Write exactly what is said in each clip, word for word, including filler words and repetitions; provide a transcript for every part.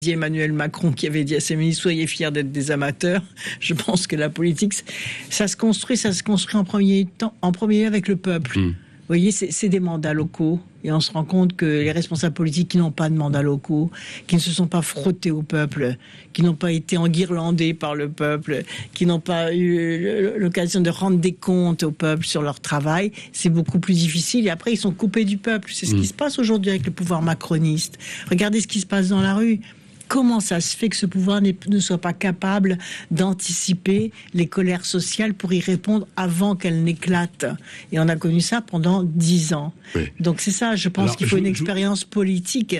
Emmanuel Macron qui avait dit à ses ministres, soyez fiers d'être des amateurs. Je pense que la politique, ça se construit, ça se construit en premier temps, en premier lieu avec le peuple. Mmh. Vous voyez, c'est, c'est des mandats locaux. Et on se rend compte que les responsables politiques qui n'ont pas de mandats locaux, qui ne se sont pas frottés au peuple, qui n'ont pas été enguirlandés par le peuple, qui n'ont pas eu l'occasion de rendre des comptes au peuple sur leur travail, c'est beaucoup plus difficile. Et après, ils sont coupés du peuple. C'est ce mmh. qui se passe aujourd'hui avec le pouvoir macroniste. Regardez ce qui se passe dans la rue. Comment ça se fait que ce pouvoir ne soit pas capable d'anticiper les colères sociales pour y répondre avant qu'elles n'éclatent? Et on a connu ça pendant dix ans. Oui. Donc c'est ça, je pense Alors, qu'il faut je, une expérience je... politique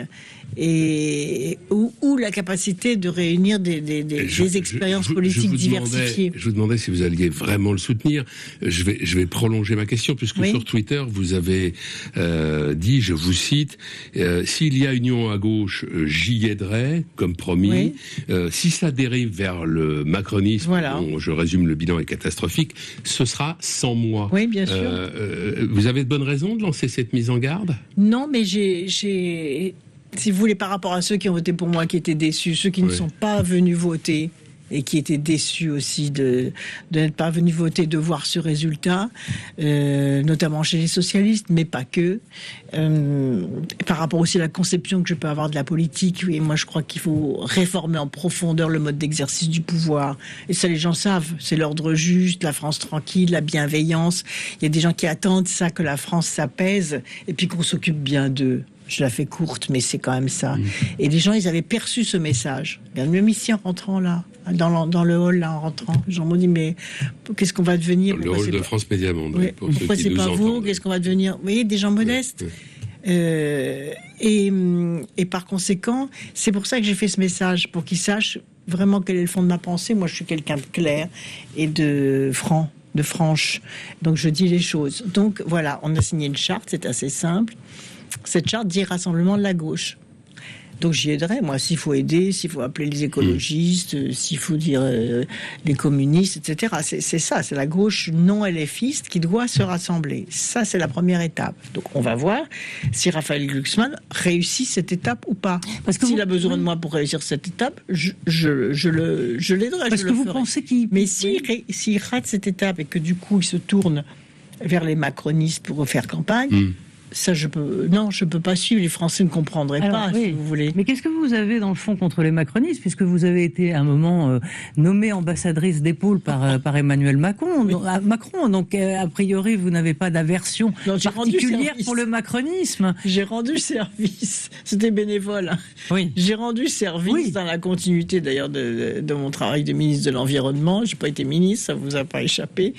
et ou, ou la capacité de réunir des, des, des, je, des expériences je, je, politiques je diversifiées. Demandais, je vous demandais si vous alliez vraiment le soutenir. Je vais, je vais prolonger ma question puisque oui. sur Twitter vous avez euh, dit, je vous cite, euh, s'il y a union à gauche, euh, j'y aiderai. Comme promis, oui. euh, si ça dérive vers le macronisme, voilà. bon, je résume, le bilan est catastrophique, ce sera sans moi. Oui, bien sûr. Euh, euh, vous avez de bonnes raisons de lancer cette mise en garde ? Non, mais j'ai, j'ai, si vous voulez, par rapport à ceux qui ont voté pour moi, qui étaient déçus, ceux qui oui. ne sont pas venus voter, et qui étaient déçus aussi de, de n'être pas venus voter, de voir ce résultat, euh, notamment chez les socialistes, mais pas que. Euh, par rapport aussi à la conception que je peux avoir de la politique, et moi je crois qu'il faut réformer en profondeur le mode d'exercice du pouvoir. Et ça, les gens savent, c'est l'ordre juste, la France tranquille, la bienveillance. Il y a des gens qui attendent ça, que la France s'apaise, et puis qu'on s'occupe bien d'eux. Je la fais courte, mais c'est quand même ça. Mmh. Et les gens, ils avaient perçu ce message. Même ici, en rentrant là, dans le, dans le hall, là, en rentrant, les gens m'ont dit, mais qu'est-ce qu'on va devenir ? Le hall de pas... France Média Monde. Oui, pour pourquoi c'est pas vous ? Entendent. Qu'est-ce qu'on va devenir ? Vous voyez, des gens modestes. Oui, oui. Euh, et, et par conséquent, c'est pour ça que j'ai fait ce message, pour qu'ils sachent vraiment quel est le fond de ma pensée. Moi, je suis quelqu'un de clair et de franc, de franche. Donc, je dis les choses. Donc, voilà, on a signé une charte, c'est assez simple. Cette charte dit rassemblement de la gauche. Donc j'y aiderai, moi, s'il faut aider, s'il faut appeler les écologistes, mmh. s'il faut dire euh, les communistes, et cetera. C'est, c'est ça, c'est la gauche non LFiste qui doit se rassembler. Ça, c'est la première étape. Donc on va voir si Raphaël Glucksmann réussit cette étape ou pas. Parce que s'il vous... a besoin de moi pour réussir cette étape, je, je, je, le, je l'aiderai. Parce je que le vous ferai. pensez qu'il... Mais s'il, oui. s'il rate cette étape et que du coup il se tourne vers les macronistes pour faire campagne... Mmh. Ça, je peux. Non, je peux pas suivre. Les Français ne comprendraient Alors, pas, oui. si vous voulez. Mais qu'est-ce que vous avez dans le fond contre les macronistes, puisque vous avez été à un moment euh, nommée ambassadrice d'épaule par euh, par Emmanuel Macron. Oui. Donc, Macron, donc euh, a priori, vous n'avez pas d'aversion non, particulière pour le macronisme. J'ai rendu service. C'était bénévole. Hein. Oui. J'ai rendu service oui. dans la continuité d'ailleurs de, de, de mon travail de ministre de l'Environnement. J'ai pas été ministre, ça vous a pas échappé.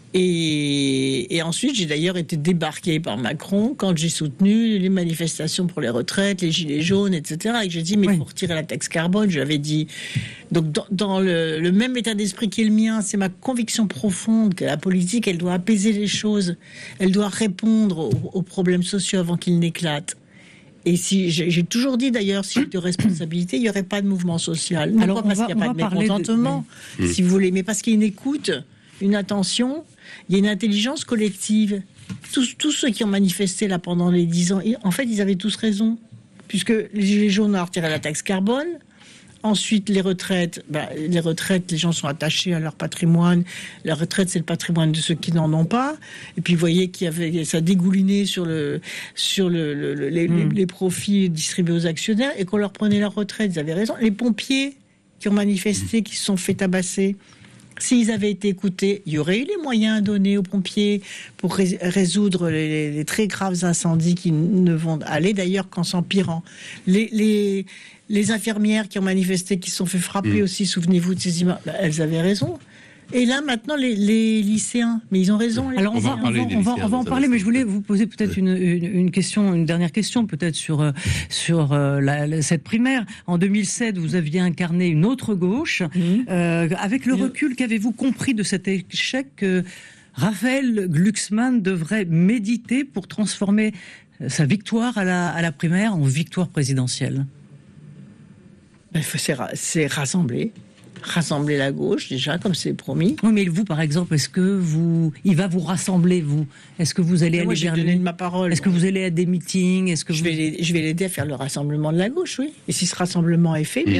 Et, et ensuite, j'ai d'ailleurs été débarqué par Macron quand j'ai soutenu les manifestations pour les retraites, les gilets jaunes, et cetera. Et j'ai dit, mais il oui. faut retirer la taxe carbone, je l'avais dit. Donc, dans, dans le, le même état d'esprit qui est le mien, c'est ma conviction profonde que la politique, elle doit apaiser les choses. Elle doit répondre aux, aux problèmes sociaux avant qu'ils n'éclatent. Et si j'ai, j'ai toujours dit d'ailleurs, si de responsabilité, il n'y aurait pas de mouvement social. Non Alors, pas parce va, qu'il n'y a pas de mécontentement, de... si vous voulez, mais parce qu'il y a une écoute, une attention, il y a une intelligence collective. Tous, tous ceux qui ont manifesté là pendant les dix ans, en fait, ils avaient tous raison, puisque les gilets jaunes ont retiré la taxe carbone. Ensuite, les retraites, bah, les retraites, les gens sont attachés à leur patrimoine. La retraite, c'est le patrimoine de ceux qui n'en ont pas. Et puis, vous voyez qu'il y avait ça dégoulinait sur le sur le, le, le les, mmh. les profits distribués aux actionnaires et qu'on leur prenait leur retraite. Ils avaient raison. Les pompiers qui ont manifesté, qui se sont fait tabasser. S'ils avaient été écoutés, il y aurait eu les moyens donnés aux pompiers pour ré- résoudre les, les très graves incendies qui ne vont aller d'ailleurs qu'en s'empirant. Les, les, les infirmières qui ont manifesté, qui se sont fait frapper mmh. aussi, souvenez-vous de ces images, bah, elles avaient raison. Et là, maintenant, les, les lycéens, mais ils ont raison. Les Alors, on va, on, va, on, va, on va en parler, mais je voulais vous poser peut-être une, une, une question, une dernière question, peut-être sur, sur euh, la, la, cette primaire. En deux mille sept, vous aviez incarné une autre gauche. Mmh. Euh, avec le recul, qu'avez-vous compris de cet échec que Raphaël Glucksmann devrait méditer pour transformer sa victoire à la, à la primaire en victoire présidentielle ? Ben, c'est, c'est rassembler. Rassembler la gauche, déjà, comme c'est promis. Oui, mais vous, par exemple, est-ce que vous... Il va vous rassembler, vous ? Est-ce que vous allez mais aller moi, j'ai vers donné lui ? de ma parole. Est-ce que vous allez à des meetings ? Est-ce que je, vous... vais l'aider, je vais l'aider à faire le rassemblement de la gauche, oui. Et si ce rassemblement est fait, bien